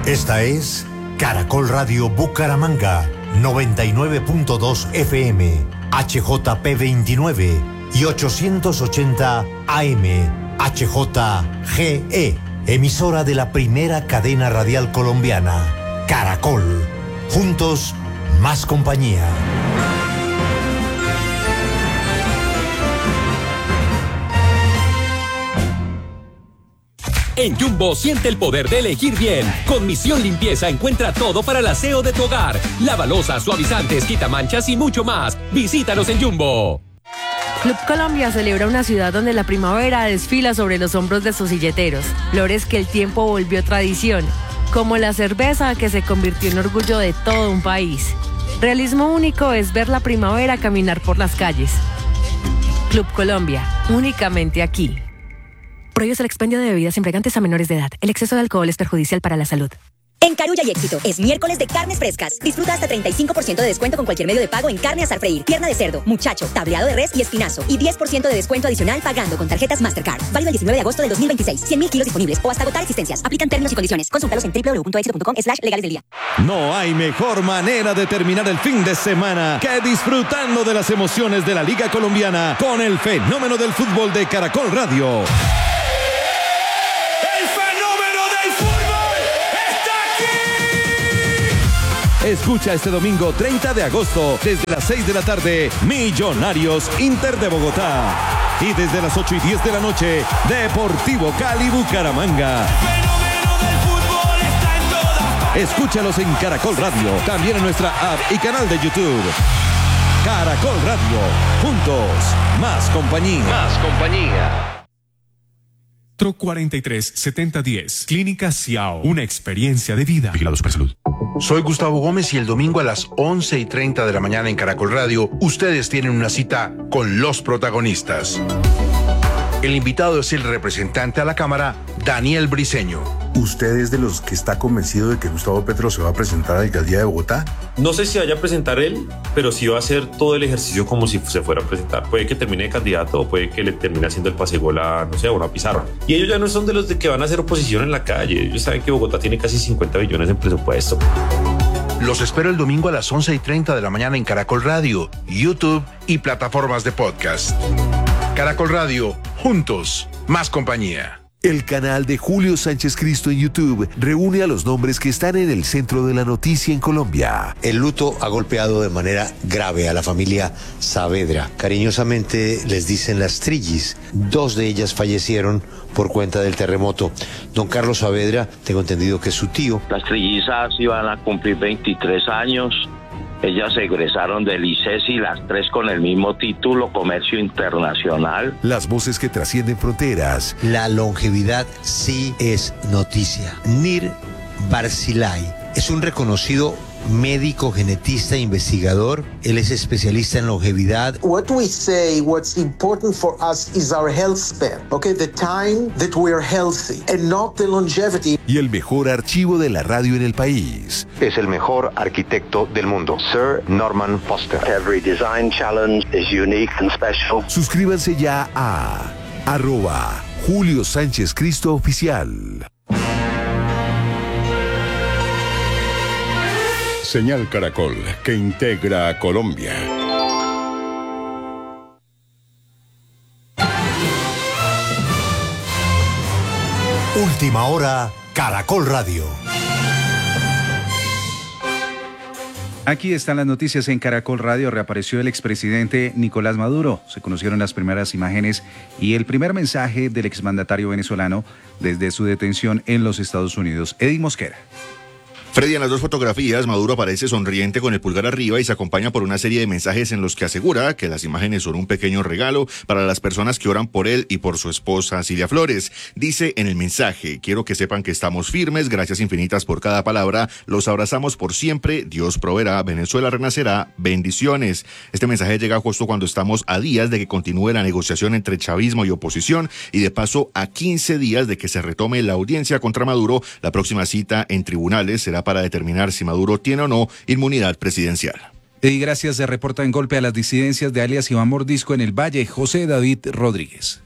Esta es Caracol Radio Bucaramanga, 99.2 FM, HJP 29 y 880 AM, HJGE, emisora de la primera cadena radial colombiana, Caracol. Juntos, más compañía. En Jumbo siente el poder de elegir bien. Con Misión Limpieza encuentra todo para el aseo de tu hogar. Lavalosas, suavizantes, quitamanchas y mucho más. Visítanos en Jumbo. Club Colombia celebra una ciudad donde la primavera desfila sobre los hombros de sus silleteros. Flores que el tiempo volvió tradición, como la cerveza que se convirtió en orgullo de todo un país. Realismo único es ver la primavera caminar por las calles. Club Colombia, únicamente aquí. Prohíbe el expendio de bebidas embriagantes a menores de edad. El exceso de alcohol es perjudicial para la salud. En Carulla y Éxito, es miércoles de carnes frescas. Disfruta hasta 35% de descuento con cualquier medio de pago en carne asar freír, pierna de cerdo, muchacho, tableado de res y espinazo. Y 10% de descuento adicional pagando con tarjetas Mastercard. Válido el 19 de agosto del 2026. 100.000 kilos disponibles o hasta agotar existencias. Aplican términos y condiciones. Consúltalos en www.exito.com/legales del día. No hay mejor manera de terminar el fin de semana que disfrutando de las emociones de la Liga Colombiana con el fenómeno del fútbol de Caracol Radio. Escucha este domingo 30 de agosto desde las 6 de la tarde Millonarios Inter de Bogotá y desde las 8:10 de la noche Deportivo Cali Bucaramanga. Escúchalos en Caracol Radio, también en nuestra app y canal de YouTube. Caracol Radio, juntos, más compañía. Más compañía. 43 7010. Clínica Ciao. Una experiencia de vida. Vigilado Supersalud. Soy Gustavo Gómez y el domingo a las 11:30 de la mañana en Caracol Radio, ustedes tienen una cita con los protagonistas. El invitado es el representante a la Cámara, Daniel Briceño. ¿Usted es de los que está convencido de que Gustavo Petro se va a presentar a la alcaldía de Bogotá? No sé si vaya a presentar él, pero sí va a hacer todo el ejercicio como si se fuera a presentar. Puede que termine de candidato o puede que le termine haciendo el pasegol a, no sé, a una pizarra. Y ellos ya no son de los que van a hacer oposición en la calle. Ellos saben que Bogotá tiene casi 50 billones en presupuesto. Los espero el domingo a las 11:30 de la mañana en Caracol Radio, YouTube y plataformas de podcast. Caracol Radio, juntos, más compañía. El canal de Julio Sánchez Cristo en YouTube reúne a los nombres que están en el centro de la noticia en Colombia. El luto ha golpeado de manera grave a la familia Saavedra. Cariñosamente les dicen las Trillis. 2 de ellas fallecieron por cuenta del terremoto. Don Carlos Saavedra, tengo entendido que es su tío. Las trillizas iban a cumplir 23 años. Ellas egresaron del ICESI, las 3 con el mismo título, Comercio Internacional. Las voces que trascienden fronteras. La longevidad sí es noticia. Nir Barzilay es un reconocido médico, genetista, investigador. Él es especialista en longevidad. What we say, what's important for us is our health span, okay? The time that we are healthy and not the longevity. Y el mejor archivo de la radio en el país. Es el mejor arquitecto del mundo, Sir Norman Foster. Every design challenge is unique and special. Suscríbanse ya a @Julio Sánchez Cristo Oficial. Señal Caracol, que integra a Colombia. Última hora, Caracol Radio. Aquí están las noticias en Caracol Radio. Reapareció el expresidente Nicolás Maduro. Se conocieron las primeras imágenes y el primer mensaje del exmandatario venezolano desde su detención en los Estados Unidos. Eddie Mosquera. Freddy, en las 2 fotografías, Maduro aparece sonriente con el pulgar arriba y se acompaña por una serie de mensajes en los que asegura que las imágenes son un pequeño regalo para las personas que oran por él y por su esposa Cilia Flores. Dice en el mensaje: quiero que sepan que estamos firmes, gracias infinitas por cada palabra, los abrazamos por siempre, Dios proveerá, Venezuela renacerá, bendiciones. Este mensaje llega justo cuando estamos a días de que continúe la negociación entre chavismo y oposición y de paso a 15 días de que se retome la audiencia contra Maduro. La próxima cita en tribunales será para determinar si Maduro tiene o no inmunidad presidencial. Y gracias, se reporta en golpe a las disidencias de alias Iván Mordisco en el Valle, José David Rodríguez.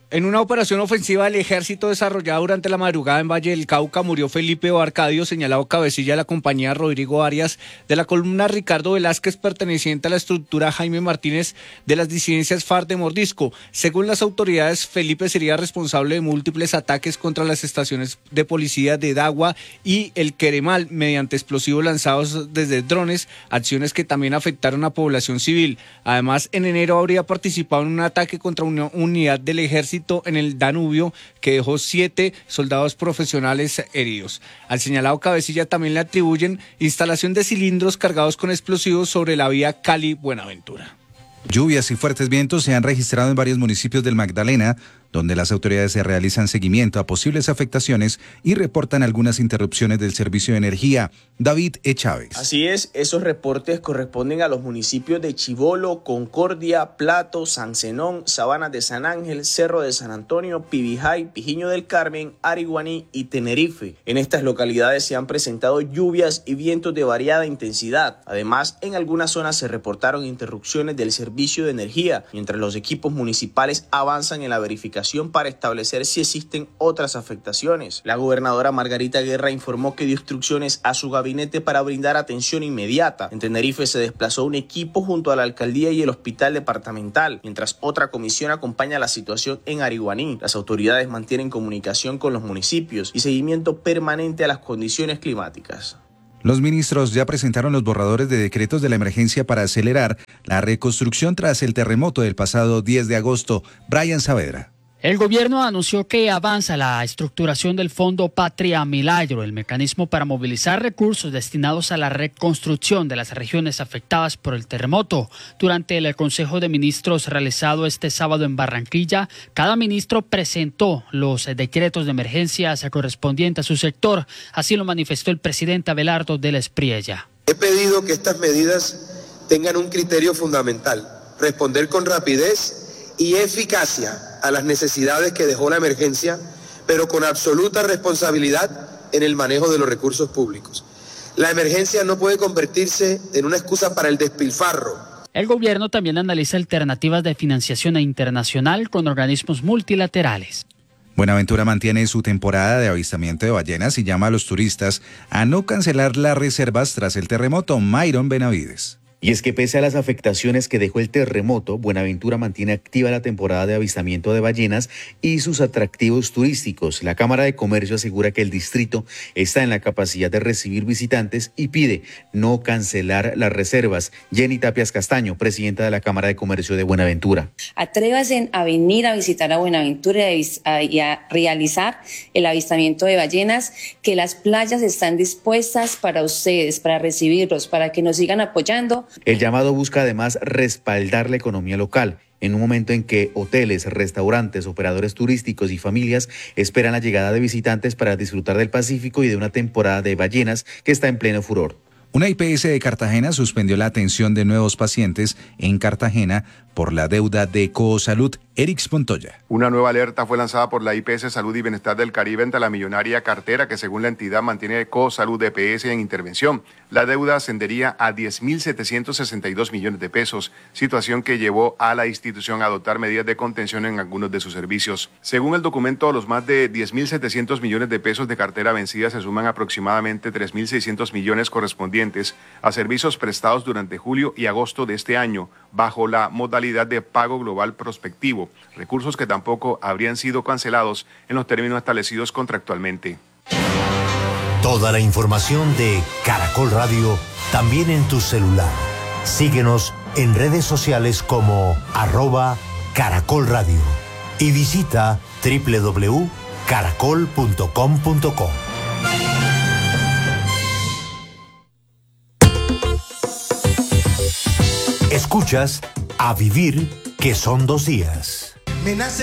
En una operación ofensiva del ejército desarrollada durante la madrugada en Valle del Cauca murió Felipe Arcadio, señalado cabecilla de la compañía Rodrigo Arias, de la columna Ricardo Velázquez, perteneciente a la estructura Jaime Martínez de las disidencias FARC de Mordisco. Según las autoridades, Felipe sería responsable de múltiples ataques contra las estaciones de policía de Dagua y El Queremal mediante explosivos lanzados desde drones, acciones que también afectaron a población civil. Además, en enero habría participado en un ataque contra una unidad del ejército en el Danubio que dejó 7 soldados profesionales heridos. Al señalado cabecilla también le atribuyen instalación de cilindros cargados con explosivos sobre la vía Cali-Buenaventura. Lluvias y fuertes vientos se han registrado en varios municipios del Magdalena, donde las autoridades se realizan seguimiento a posibles afectaciones y reportan algunas interrupciones del servicio de energía. David E. Chávez. Así es, esos reportes corresponden a los municipios de Chibolo, Concordia, Plato, San Zenón, Sabanas de San Ángel, Cerro de San Antonio, Pibijay, Pijiño del Carmen, Ariguaní y Tenerife. En estas localidades se han presentado lluvias y vientos de variada intensidad. Además, en algunas zonas se reportaron interrupciones del servicio de energía, mientras los equipos municipales avanzan en la verificación para establecer si existen otras afectaciones. La gobernadora Margarita Guerra informó que dio instrucciones a su gabinete para brindar atención inmediata. En Tenerife se desplazó un equipo junto a la alcaldía y el hospital departamental, mientras otra comisión acompaña la situación en Ariguaní. Las autoridades mantienen comunicación con los municipios y seguimiento permanente a las condiciones climáticas. Los ministros ya presentaron los borradores de decretos de la emergencia para acelerar la reconstrucción tras el terremoto del pasado 10 de agosto. Brian Saavedra. El gobierno anunció que avanza la estructuración del Fondo Patria Milagro, el mecanismo para movilizar recursos destinados a la reconstrucción de las regiones afectadas por el terremoto. Durante el Consejo de Ministros realizado este sábado en Barranquilla, cada ministro presentó los decretos de emergencia correspondientes a su sector. Así lo manifestó el presidente Abelardo del Espriella. He pedido que estas medidas tengan un criterio fundamental: responder con rapidez y eficacia a las necesidades que dejó la emergencia, pero con absoluta responsabilidad en el manejo de los recursos públicos. La emergencia no puede convertirse en una excusa para el despilfarro. El gobierno también analiza alternativas de financiación internacional con organismos multilaterales. Buenaventura mantiene su temporada de avistamiento de ballenas y llama a los turistas a no cancelar las reservas tras el terremoto. Myron Benavides. Y es que pese a las afectaciones que dejó el terremoto, Buenaventura mantiene activa la temporada de avistamiento de ballenas y sus atractivos turísticos. La Cámara de Comercio asegura que el distrito está en la capacidad de recibir visitantes y pide no cancelar las reservas. Jenny Tapias Castaño, presidenta de la Cámara de Comercio de Buenaventura. Atrévanse a venir a visitar a Buenaventura y a realizar el avistamiento de ballenas, que las playas están dispuestas para ustedes, para recibirlos, para que nos sigan apoyando. El llamado busca además respaldar la economía local, en un momento en que hoteles, restaurantes, operadores turísticos y familias esperan la llegada de visitantes para disfrutar del Pacífico y de una temporada de ballenas que está en pleno furor. Una IPS de Cartagena suspendió la atención de nuevos pacientes en Cartagena por la deuda de Cosalud. Erix Montoya. Una nueva alerta fue lanzada por la IPS Salud y Bienestar del Caribe ante la millonaria cartera que, según la entidad, mantiene Cosalud EPS en intervención. La deuda ascendería a 10.762 millones de pesos, situación que llevó a la institución a adoptar medidas de contención en algunos de sus servicios. Según el documento, los más de 10.700 millones de pesos de cartera vencida se suman aproximadamente 3.600 millones correspondientes a servicios prestados durante julio y agosto de este año, bajo la modalidad de pago global prospectivo, recursos que tampoco habrían sido cancelados en los términos establecidos contractualmente. Toda la información de Caracol Radio también en tu celular. Síguenos en redes sociales como @Caracol Radio y visita www.caracol.com.co. Escuchas A Vivir, que son 2 días.